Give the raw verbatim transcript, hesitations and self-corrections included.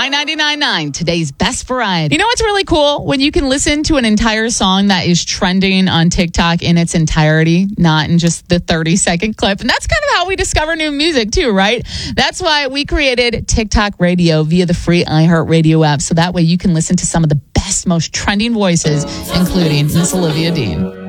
My ninety-nine point nine, today's best variety. You know what's really cool? When you can listen to an entire song that is trending on TikTok in its entirety, not in just the thirty second clip. And that's kind of how we discover new music too, right? That's why we created TikTok Radio via the free iHeartRadio app. So that way you can listen to some of the best, most trending voices, including Miss Olivia Dean.